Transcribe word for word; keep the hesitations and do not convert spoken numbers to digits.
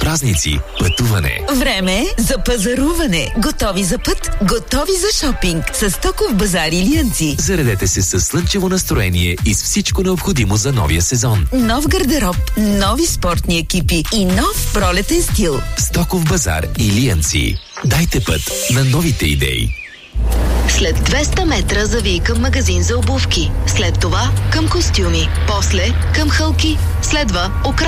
празници, пътуване. Време е за пазаруване. Готови за път, готови за шопинг. С Стоков базар Илиянци. Заредете се със слънчево настроение и с всичко необходимо за новия сезон. Нов гардероб, нови спортни екипи и нов пролетен стил. Стоков базар Илиянци. Дайте път на новите идеи. След двеста метра завий към магазин за обувки. След това към костюми. После към хълки. Следва украс.